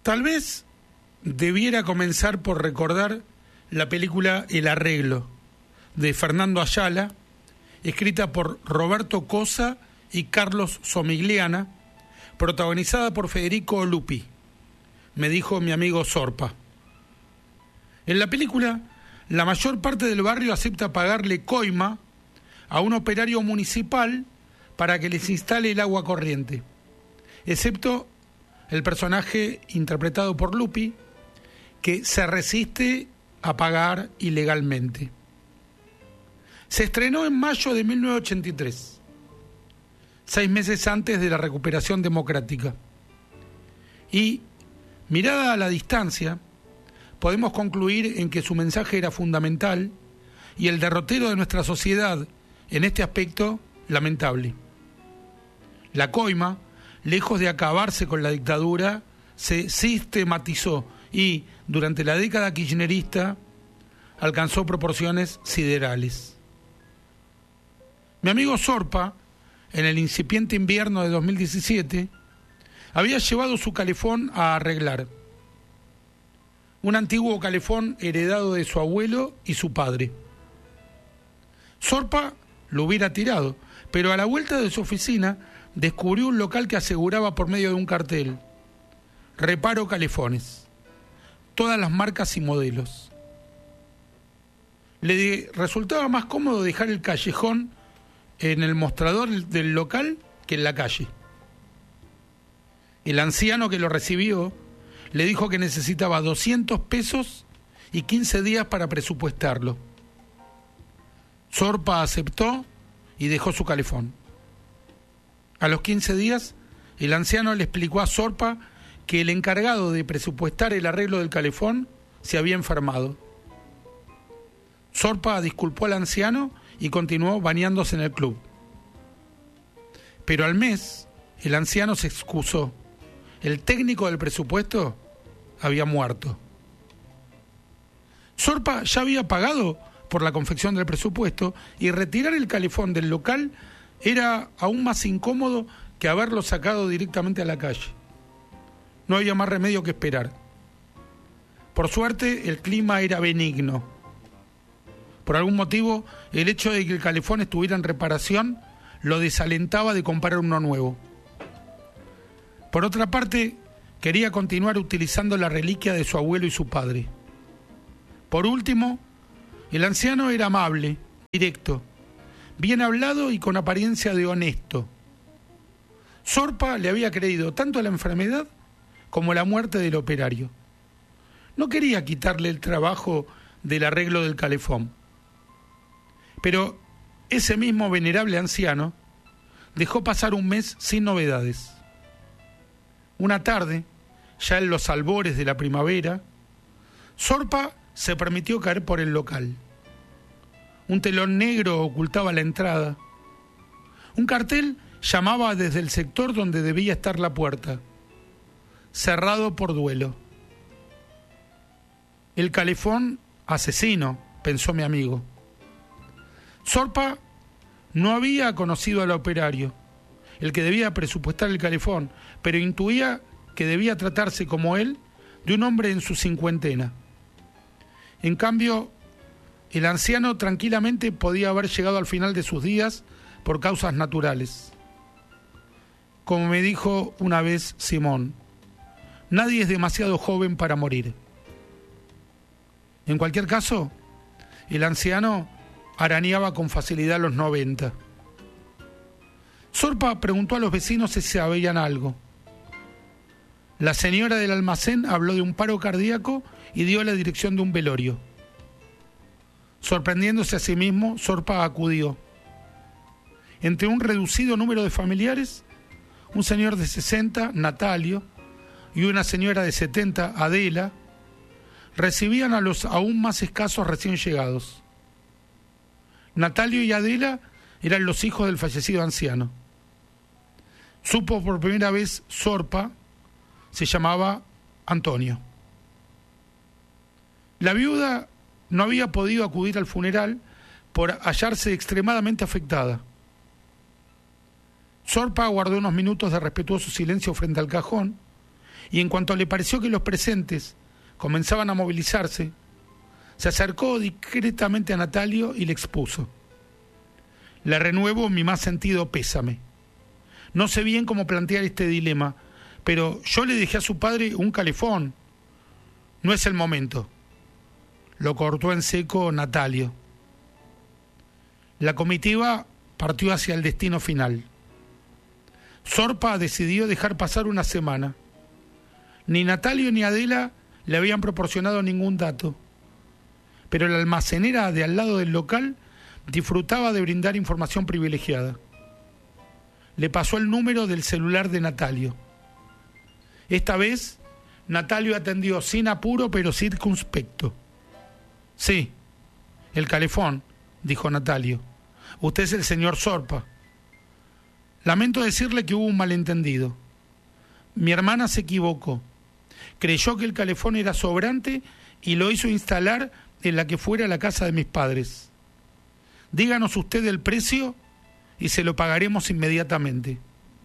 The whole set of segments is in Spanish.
Tal vez debiera comenzar por recordar la película El Arreglo, de Fernando Ayala, escrita por Roberto Cosa y Carlos Somigliana, protagonizada por Federico Lupi, me dijo mi amigo Sorpa. En la película, la mayor parte del barrio acepta pagarle coima a un operario municipal para que les instale el agua corriente, excepto el personaje interpretado por Lupi, que se resiste a pagar ilegalmente. Se estrenó en mayo de 1983, 6 meses antes de la recuperación democrática. Y, mirada a la distancia, podemos concluir en que su mensaje era fundamental y el derrotero de nuestra sociedad, en este aspecto, lamentable. La coima, lejos de acabarse con la dictadura, se sistematizó y, durante la década kirchnerista, alcanzó proporciones siderales. Mi amigo Sorpa, en el incipiente invierno de 2017, había llevado su calefón a arreglar. Un antiguo calefón heredado de su abuelo y su padre. Sorpa lo hubiera tirado, pero a la vuelta de su oficina descubrió un local que aseguraba por medio de un cartel: Reparo Calefones, todas las marcas y modelos. Le resultaba más cómodo dejar el callejón en el mostrador del local que en la calle. El anciano que lo recibió le dijo que necesitaba 200 pesos y 15 días para presupuestarlo. Sorpa aceptó y dejó su calefón. A los 15 días, el anciano le explicó a Sorpa que el encargado de presupuestar el arreglo del calefón se había enfermado. Sorpa disculpó al anciano y continuó bañándose en el club. Pero al mes, el anciano se excusó. El técnico del presupuesto había muerto. Sorpa ya había pagado por la confección del presupuesto y retirar el calefón del local era aún más incómodo que haberlo sacado directamente a la calle. No había más remedio que esperar. Por suerte, el clima era benigno. Por algún motivo, el hecho de que el calefón estuviera en reparación lo desalentaba de comprar uno nuevo. Por otra parte, quería continuar utilizando la reliquia de su abuelo y su padre. Por último, el anciano era amable, directo, bien hablado y con apariencia de honesto. Sorpa le había creído tanto a la enfermedad como a la muerte del operario. No quería quitarle el trabajo del arreglo del calefón. Pero ese mismo venerable anciano dejó pasar un mes sin novedades. Una tarde, ya en los albores de la primavera, Sorpa se permitió caer por el local. Un telón negro ocultaba la entrada. Un cartel llamaba desde el sector donde debía estar la puerta: cerrado por duelo. El calefón asesino, pensó mi amigo. Sorpa no había conocido al operario, el que debía presupuestar el calefón, pero intuía que debía tratarse, como él, de un hombre en su cincuentena. En cambio, el anciano tranquilamente podía haber llegado al final de sus días por causas naturales. Como me dijo una vez Simón, nadie es demasiado joven para morir. En cualquier caso, el anciano arañaba con facilidad los 90. Sorpa preguntó a los vecinos si sabían algo. La señora del almacén habló de un paro cardíaco y dio la dirección de un velorio. Sorprendiéndose a sí mismo, Sorpa acudió. Entre un reducido número de familiares, un señor de 60, Natalio, y una señora de 70, Adela, recibían a los aún más escasos recién llegados. Natalio y Adela eran los hijos del fallecido anciano. Supo por primera vez Sorpa, se llamaba Antonio. La viuda no había podido acudir al funeral por hallarse extremadamente afectada. Sorpa guardó unos minutos de respetuoso silencio frente al cajón y en cuanto le pareció que los presentes comenzaban a movilizarse, se acercó discretamente a Natalio y le expuso: le renuevo mi más sentido pésame. No sé bien cómo plantear este dilema, pero yo le dejé a su padre un calefón. No es el momento. Lo cortó en seco Natalio. La comitiva partió hacia el destino final. Sorpa decidió dejar pasar una semana. Ni Natalio ni Adela le habían proporcionado ningún dato, pero la almacenera de al lado del local disfrutaba de brindar información privilegiada. Le pasó el número del celular de Natalio. Esta vez, Natalio atendió sin apuro pero circunspecto. Sí, el calefón, dijo Natalio. Usted es el señor Sorpa. Lamento decirle que hubo un malentendido. Mi hermana se equivocó. Creyó que el calefón era sobrante y lo hizo instalar en la que fuera la casa de mis padres. Díganos usted el precio y se lo pagaremos inmediatamente.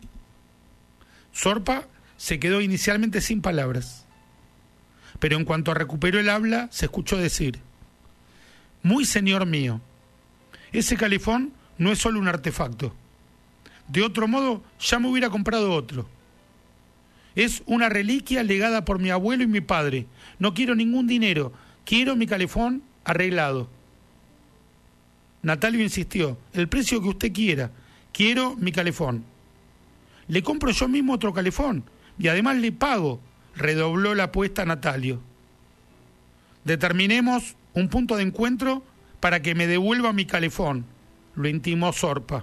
Sorpa se quedó inicialmente sin palabras, pero en cuanto recuperó el habla, se escuchó decir: muy señor mío, ese calefón no es solo un artefacto. De otro modo, ya me hubiera comprado otro. Es una reliquia legada por mi abuelo y mi padre. No quiero ningún dinero, quiero mi calefón arreglado. Natalio insistió: el precio que usted quiera, quiero mi calefón. Le compro yo mismo otro calefón y además le pago, redobló la apuesta Natalio. Determinemos un punto de encuentro para que me devuelva mi calefón, lo intimó Sorpa.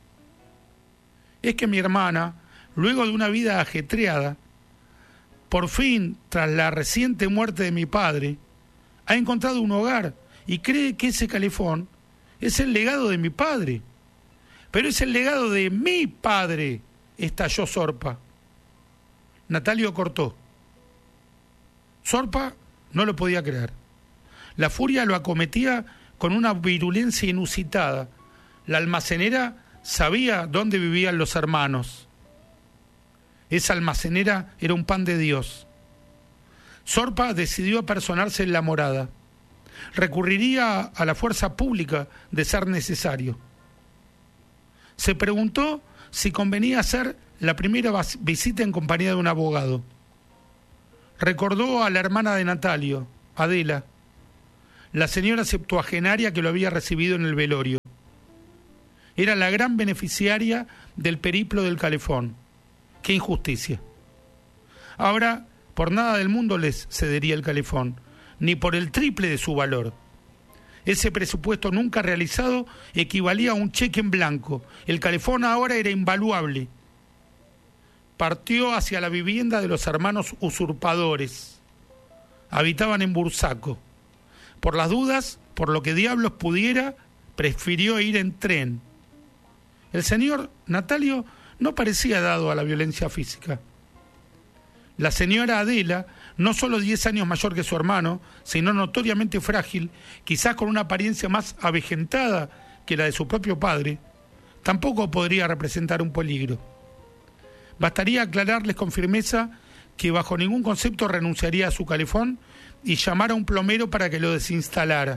Es que mi hermana, luego de una vida ajetreada, por fin, tras la reciente muerte de mi padre, ha encontrado un hogar y cree que ese calefón es el legado de mi padre. Pero es el legado de mi padre, estalló Sorpa. Natalio cortó. Sorpa no lo podía creer. La furia lo acometía con una virulencia inusitada. La almacenera sabía dónde vivían los hermanos. Esa almacenera era un pan de Dios. Sorpa decidió apersonarse en la morada. Recurriría a la fuerza pública de ser necesario. Se preguntó si convenía hacer la primera visita en compañía de un abogado. Recordó a la hermana de Natalio, Adela, la señora septuagenaria que lo había recibido en el velorio. Era la gran beneficiaria del periplo del calefón. ¡Qué injusticia! Ahora, por nada del mundo les cedería el calefón, ni por el triple de su valor. Ese presupuesto nunca realizado equivalía a un cheque en blanco. El calefón ahora era invaluable. Partió hacia la vivienda de los hermanos usurpadores. Habitaban en Bursaco. Por las dudas, por lo que diablos pudiera, prefirió ir en tren. El señor Natalio no parecía dado a la violencia física. La señora Adela, no solo 10 años mayor que su hermano, sino notoriamente frágil, quizás con una apariencia más avejentada que la de su propio padre, tampoco podría representar un peligro. Bastaría aclararles con firmeza que bajo ningún concepto renunciaría a su calefón y llamar a un plomero para que lo desinstalara.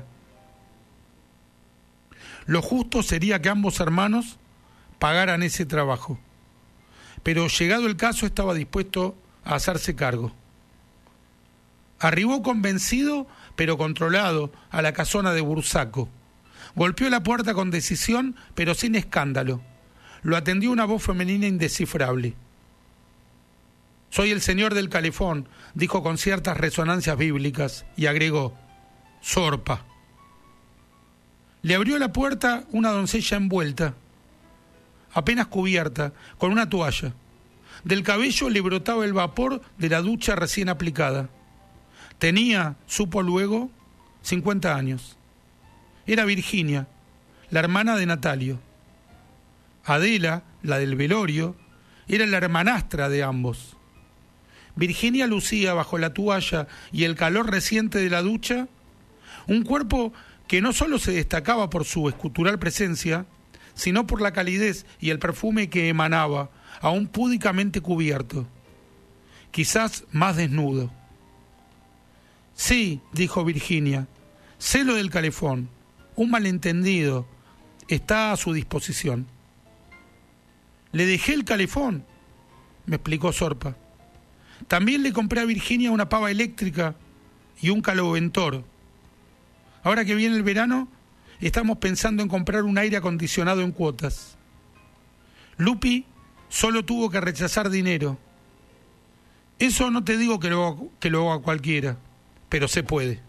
Lo justo sería que ambos hermanos pagaran ese trabajo, pero llegado el caso estaba dispuesto a hacerse cargo. Arribó convencido, pero controlado, a la casona de Bursaco. Golpeó la puerta con decisión, pero sin escándalo. Lo atendió una voz femenina indescifrable. «Soy el señor del calefón», dijo con ciertas resonancias bíblicas, y agregó: «Sorpa». Le abrió la puerta una doncella envuelta, apenas cubierta, con una toalla. Del cabello le brotaba el vapor de la ducha recién aplicada. Tenía, supo luego, 50 años. Era Virginia, la hermana de Natalio. Adela, la del velorio, era la hermanastra de ambos. Virginia lucía bajo la toalla y el calor reciente de la ducha un cuerpo que no solo se destacaba por su escultural presencia, sino por la calidez y el perfume que emanaba, aún púdicamente cubierto. quizás más desnudo. Sí, dijo Virginia, sé lo del calefón. Un malentendido. Está a su disposición. Le dejé el calefón, me explicó Sorpa. También le compré a Virginia una pava eléctrica y un caloventor. Ahora que viene el verano, estamos pensando en comprar un aire acondicionado en cuotas. Lupi solo tuvo que rechazar dinero. Eso no te digo que lo haga cualquiera, pero se puede.